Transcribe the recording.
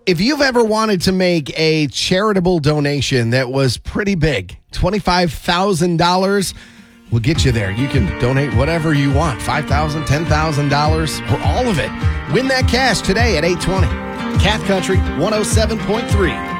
If you've ever wanted to make a charitable donation that was pretty big, $25,000 will get you there. You can donate whatever you want, $5,000, $10,000, or all of it. Win that cash today at 820. Cath Country 107.3.